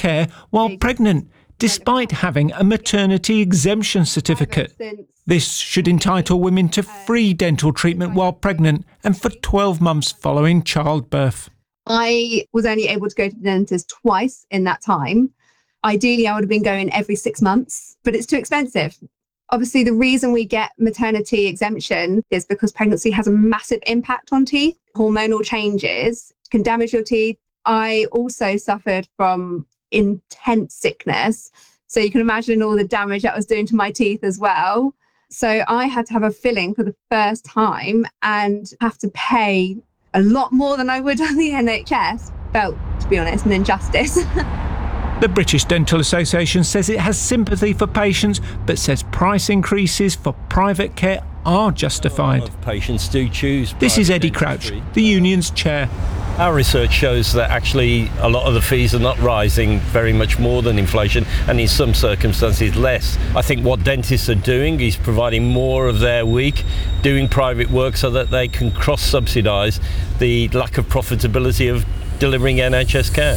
care while pregnant, despite having a maternity exemption certificate. This should entitle women to free dental treatment while pregnant and for 12 months following childbirth. I was only able to go to the dentist twice in that time. Ideally, I would have been going every 6 months, but it's too expensive. Obviously, the reason we get maternity exemption is because pregnancy has a massive impact on teeth. Hormonal changes can damage your teeth. I also suffered from intense sickness. So you can imagine all the damage that was doing to my teeth as well. So I had to have a filling for the first time and have to pay a lot more than I would on the NHS. Felt, to be honest, an injustice. The British Dental Association says it has sympathy for patients, but says price increases for private care are justified. A lot of patients do choose. This is Eddie Crouch, the union's chair. Our research shows that actually a lot of the fees are not rising very much more than inflation, and in some circumstances less. I think what dentists are doing is providing more of their week doing private work so that they can cross-subsidise the lack of profitability of delivering NHS care.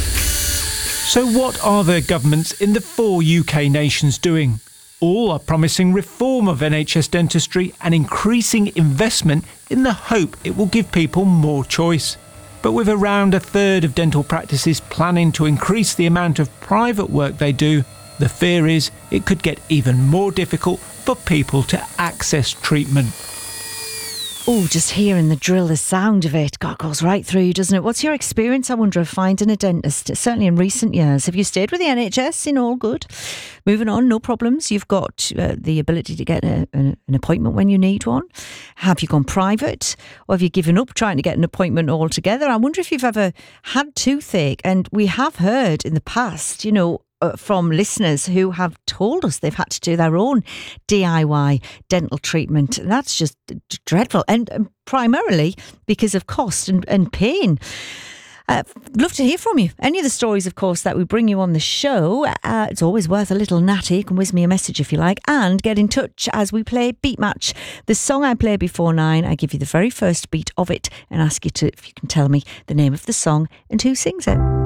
So what are the governments in the 4 UK nations doing? All are promising reform of NHS dentistry and increasing investment in the hope it will give people more choice. But with around a third of dental practices planning to increase the amount of private work they do, the fear is it could get even more difficult for people to access treatment. Oh, just hearing the drill, the sound of it, God, goes right through you, doesn't it? What's your experience, I wonder, of finding a dentist, certainly in recent years? Have you stayed with the NHS in all good? Moving on, no problems. You've got the ability to get an appointment when you need one. Have you gone private? Or have you given up trying to get an appointment altogether? I wonder if you've ever had toothache. And we have heard in the past, you know, from listeners who have told us they've had to do their own DIY dental treatment. That's just dreadful, and primarily because of cost and pain. Love to hear from you. Any of the stories, of course, that we bring you on the show. It's always worth a little natty. You can whiz me a message if you like, and get in touch as we play Beat Match. The song I play before 9, I give you the very first beat of it and ask you if you can tell me the name of the song and who sings it.